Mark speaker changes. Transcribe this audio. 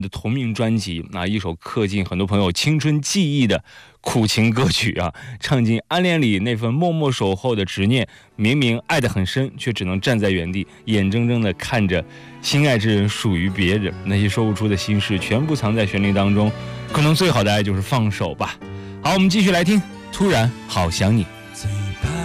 Speaker 1: 的同名专辑啊，一首刻进很多朋友青春记忆的苦情歌曲啊，唱进暗恋里那份默默守候的执念。明明爱得很深，却只能站在原地，眼睁睁地看着心爱之人属于别人。那些说不出的心事，全部藏在旋律当中。可能最好的爱就是放手吧。好，我们继续来听《突然好想你》。